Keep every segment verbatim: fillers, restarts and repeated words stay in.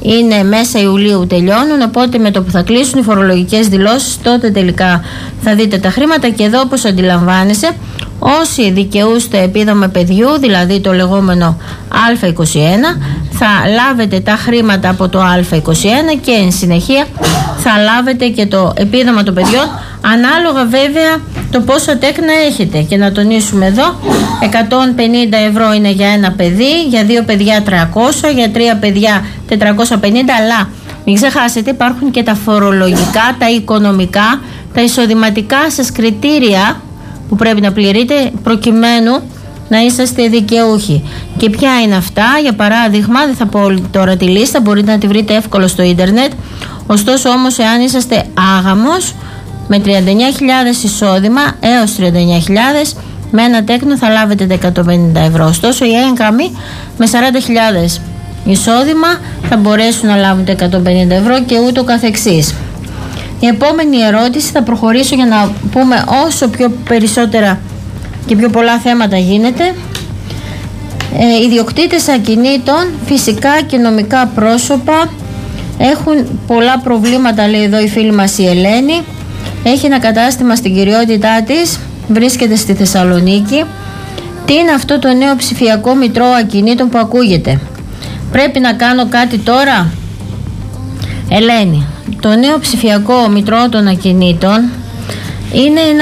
είναι μέσα Ιουλίου τελειώνουν, οπότε με το που θα κλείσουν οι φορολογικές δηλώσεις τότε τελικά θα δείτε τα χρήματα. Και εδώ, όπως αντιλαμβάνεσαι, όσοι δικαιούστε επίδομα παιδιού, δηλαδή το λεγόμενο Α είκοσι ένα, θα λάβετε τα χρήματα από το Α είκοσι ένα και εν συνεχεία θα λάβετε και το επίδομα των παιδιών, ανάλογα βέβαια το πόσα τέκνα έχετε. Και να τονίσουμε εδώ, εκατόν πενήντα ευρώ είναι για ένα παιδί, για δύο παιδιά τριακόσια, για τρία παιδιά τετρακόσια πενήντα, αλλά μην ξεχάσετε υπάρχουν και τα φορολογικά, τα οικονομικά, τα εισοδηματικά σας κριτήρια που πρέπει να πληρείτε προκειμένου να είσαστε δικαιούχοι. Και ποια είναι αυτά? Για παράδειγμα, δεν θα πω τώρα τη λίστα, μπορείτε να τη βρείτε εύκολο στο ίντερνετ. Ωστόσο όμως, εάν είσαστε άγαμος με τριάντα εννιά χιλιάδες εισόδημα έως τριάντα εννιά χιλιάδες, με ένα τέκνο θα λάβετε τα εκατόν πενήντα ευρώ. Ωστόσο οι έγκαμοι με σαράντα χιλιάδες εισόδημα θα μπορέσουν να λάβουν τα εκατόν πενήντα ευρώ και ούτω καθεξής. Η επόμενη ερώτηση, θα προχωρήσω για να πούμε όσο πιο περισσότερα και πιο πολλά θέματα γίνεται. Ε, ιδιοκτήτες ακινήτων, φυσικά και νομικά πρόσωπα έχουν πολλά προβλήματα, λέει εδώ η φίλη μας η Ελένη. Έχει ένα κατάστημα στην κυριότητά της, βρίσκεται στη Θεσσαλονίκη. Τι είναι αυτό το νέο ψηφιακό μητρό ακινήτων που ακούγεται? Πρέπει να κάνω κάτι τώρα? Ελένη, το νέο ψηφιακό μητρό των ακινήτων είναι ένα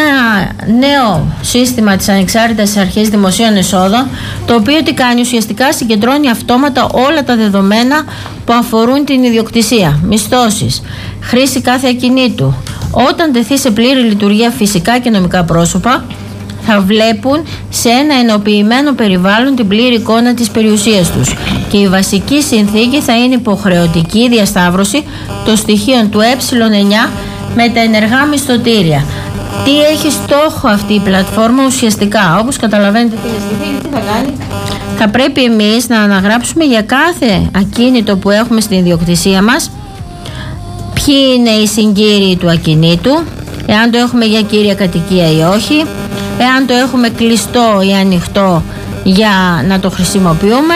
νέο σύστημα της Ανεξάρτητας Αρχής Δημοσίων Εσόδων, το οποίο τι κάνει? Ουσιαστικά συγκεντρώνει αυτόματα όλα τα δεδομένα που αφορούν την ιδιοκτησία, μισθώσεις, χρήση κάθε ακινήτου. Όταν τεθεί σε πλήρη λειτουργία, φυσικά και νομικά πρόσωπα θα βλέπουν σε ένα ενοποιημένο περιβάλλον την πλήρη εικόνα της περιουσίας τους. Και η βασική συνθήκη θα είναι υποχρεωτική διασταύρωση των στοιχείων του ε εννιά με τα ενεργά μισθωτήρια. Τι έχει στόχο αυτή η πλατφόρμα ουσιαστικά? Όπως καταλαβαίνετε, φίλες και φίλοι, τι θα κάνει? Θα πρέπει εμείς να αναγράψουμε για κάθε ακίνητο που έχουμε στην ιδιοκτησία μας ποιοι είναι οι συγκύριοι του ακινήτου, εάν το έχουμε για κύρια κατοικία ή όχι, εάν το έχουμε κλειστό ή ανοιχτό για να το χρησιμοποιούμε,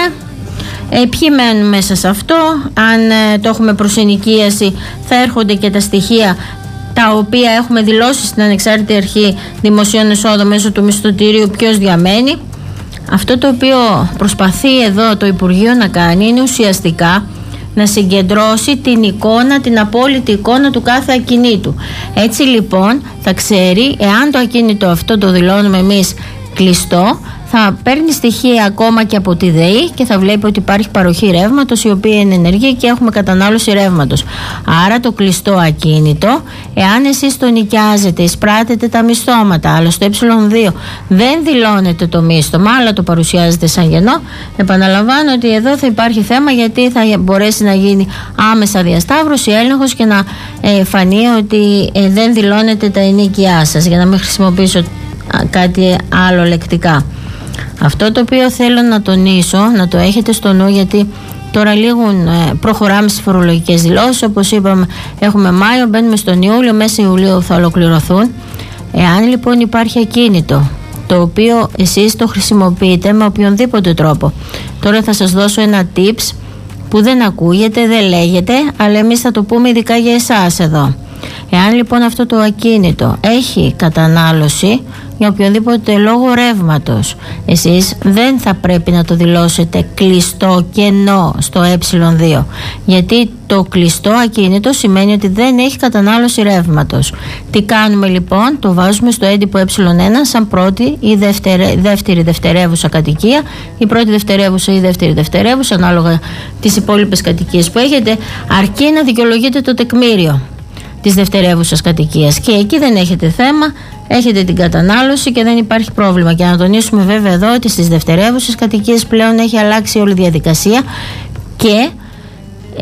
ε, ποιοι μένουν μέσα σε αυτό, αν ε, το έχουμε προς ενοικίαση θα έρχονται και τα στοιχεία τα οποία έχουμε δηλώσει στην Ανεξάρτητη Αρχή Δημοσίων Εσόδων μέσω του μισθωτηρίου, ποιος διαμένει. Αυτό το οποίο προσπαθεί εδώ το Υπουργείο να κάνει είναι ουσιαστικά να συγκεντρώσει την εικόνα, την απόλυτη εικόνα του κάθε ακινήτου. Έτσι λοιπόν θα ξέρει, εάν το ακίνητο αυτό το δηλώνουμε εμείς κλειστό, θα παίρνει στοιχεία ακόμα και από τη ΔΕΗ και θα βλέπει ότι υπάρχει παροχή ρεύματος η οποία είναι ενεργή και έχουμε κατανάλωση ρεύματος. Άρα το κλειστό ακίνητο, εάν εσείς το νοικιάζετε, εισπράτετε τα μισθώματα, αλλά στο ε δύο δεν δηλώνετε το μίσθωμα, αλλά το παρουσιάζετε σαν γεννό, επαναλαμβάνω ότι εδώ θα υπάρχει θέμα, γιατί θα μπορέσει να γίνει άμεσα διασταύρωση, έλεγχος και να ε, φανεί ότι ε, δεν δηλώνετε τα ενοίκιά σας, για να μην χρησιμοποιήσω κάτι άλλο λεκτικά. Αυτό το οποίο θέλω να τονίσω, να το έχετε στο νου, γιατί τώρα λίγο προχωράμε στις φορολογικές δηλώσεις. Όπως είπαμε, έχουμε Μάιο, μπαίνουμε στον Ιούλιο, μέσα Ιουλίου θα ολοκληρωθούν. Εάν λοιπόν υπάρχει ακίνητο το οποίο εσείς το χρησιμοποιείτε με οποιονδήποτε τρόπο, τώρα θα σας δώσω ένα tips που δεν ακούγεται, δεν λέγεται, αλλά εμείς θα το πούμε ειδικά για εσάς εδώ. Εάν λοιπόν αυτό το ακίνητο έχει κατανάλωση για οποιονδήποτε λόγο ρεύματος, εσείς δεν θα πρέπει να το δηλώσετε κλειστό κενό στο ε δύο, γιατί το κλειστό ακίνητο σημαίνει ότι δεν έχει κατανάλωση ρεύματος. Τι κάνουμε λοιπόν? Το βάζουμε στο έντυπο ε ένα σαν πρώτη ή δεύτερη, δεύτερη δευτερεύουσα κατοικία, η πρώτη δευτερεύουσα ή δεύτερη δευτερεύουσα, ανάλογα τις υπόλοιπες κατοικίες που έχετε, αρκεί να δικαιολογείτε το τεκμήριο της δευτερεύουσας κατοικίας, και εκεί δεν έχετε θέμα, έχετε την κατανάλωση και δεν υπάρχει πρόβλημα. Και να τονίσουμε βέβαια εδώ ότι στις δευτερεύουσες κατοικίες πλέον έχει αλλάξει όλη η διαδικασία και ε,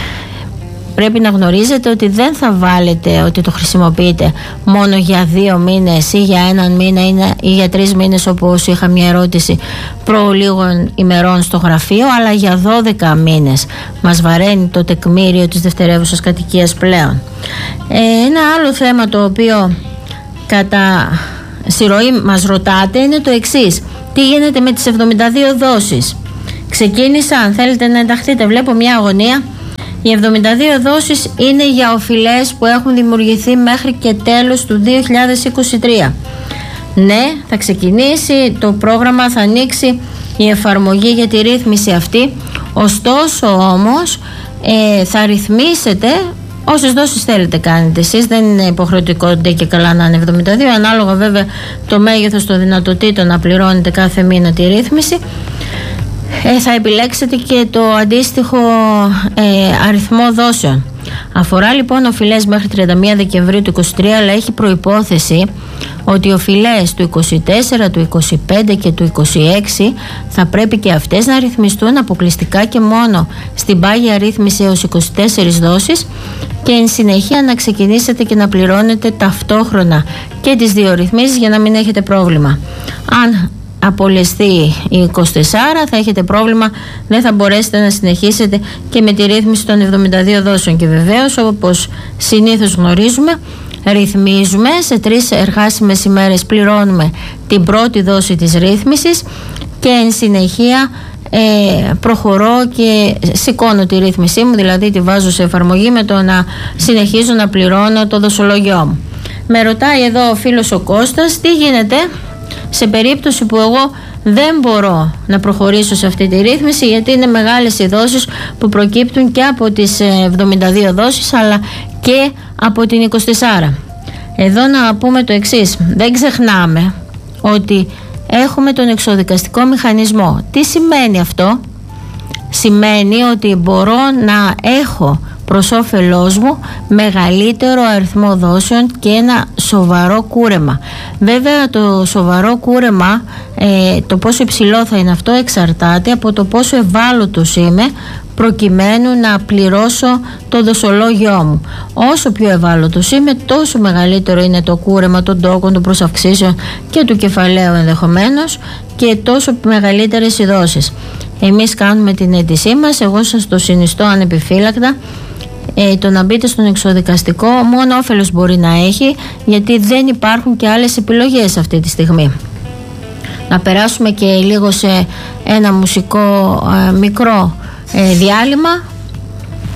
πρέπει να γνωρίζετε ότι δεν θα βάλετε ότι το χρησιμοποιείτε μόνο για δύο μήνες ή για έναν μήνα ή για τρεις μήνες, όπως είχα μια ερώτηση προ λίγων ημερών στο γραφείο, αλλά για δώδεκα μήνες μας βαραίνει το τεκμήριο της δευτερεύουσας κατοικίας πλέον. Ε, ένα άλλο θέμα το οποίο κατά συρροή μας ρωτάτε είναι το εξής: τι γίνεται με τις εβδομήντα δύο δόσεις? Ξεκίνησαν, θέλετε να ενταχθείτε? Βλέπω μια αγωνία Οι εβδομήντα δύο δόσεις είναι για οφειλές που έχουν δημιουργηθεί μέχρι και τέλος του δύο χιλιάδες είκοσι τρία. Ναι, θα ξεκινήσει το πρόγραμμα, θα ανοίξει η εφαρμογή για τη ρύθμιση αυτή. Ωστόσο όμως ε, θα ρυθμίσετε όσες δόσεις θέλετε κάνετε εσείς. Δεν είναι υποχρεωτικό και καλά να είναι εβδομήντα δύο, ανάλογα βέβαια το μέγεθος των δυνατοτήτων να πληρώνετε κάθε μήνα τη ρύθμιση. Ε, θα επιλέξετε και το αντίστοιχο ε, αριθμό δόσεων. Αφορά λοιπόν οφειλές μέχρι τριάντα μία Δεκεμβρίου του είκοσι τρία, αλλά έχει προϋπόθεση ότι οι οφειλές του είκοσι τέσσερα, του είκοσι πέντε και του είκοσι έξι θα πρέπει και αυτές να ρυθμιστούν αποκλειστικά και μόνο στην πάγια ρύθμιση έως είκοσι τέσσερις δόσεις και εν συνεχεία να ξεκινήσετε και να πληρώνετε ταυτόχρονα και τις δύο ρυθμίσεις για να μην έχετε πρόβλημα. Αν απολεστεί η είκοσι τέσσερα θα έχετε πρόβλημα, δεν θα μπορέσετε να συνεχίσετε και με τη ρύθμιση των εβδομήντα δύο δόσεων. Και βεβαίως, όπως συνήθως γνωρίζουμε, ρυθμίζουμε σε τρεις εργάσιμες ημέρες, πληρώνουμε την πρώτη δόση της ρύθμισης και εν συνεχεία ε, προχωρώ και σηκώνω τη ρύθμισή μου, δηλαδή τη βάζω σε εφαρμογή με το να συνεχίζω να πληρώνω το δοσολόγιό μου. Με ρωτάει εδώ ο φίλος ο Κώστας, τι γίνεται σε περίπτωση που εγώ δεν μπορώ να προχωρήσω σε αυτή τη ρύθμιση, γιατί είναι μεγάλες οι δόσεις που προκύπτουν και από τις εβδομήντα δύο δόσεις αλλά και από την είκοσι τέσσερα. Εδώ να πούμε το εξής, δεν ξεχνάμε ότι έχουμε τον εξοδικαστικό μηχανισμό. Τι σημαίνει αυτό? Σημαίνει ότι μπορώ να έχω προς όφελός μου μεγαλύτερο αριθμό δόσεων και ένα σοβαρό κούρεμα. Βέβαια το σοβαρό κούρεμα, ε, το πόσο υψηλό θα είναι αυτό εξαρτάται από το πόσο ευάλωτος είμαι προκειμένου να πληρώσω το δοσολόγιό μου. Όσο πιο ευάλωτος είμαι, τόσο μεγαλύτερο είναι το κούρεμα των τόκων, των προσαυξήσεων και του κεφαλαίου ενδεχομένως και τόσο μεγαλύτερες οι δόσεις. Εμείς κάνουμε την αίτησή μας, εγώ σας το συνιστώ ανεπιφύλακτα. Ε, το να μπείτε στον εξοδικαστικό μόνο όφελος μπορεί να έχει, γιατί δεν υπάρχουν και άλλες επιλογές αυτή τη στιγμή. Να περάσουμε και λίγο σε ένα μουσικό ε, μικρό ε, διάλειμμα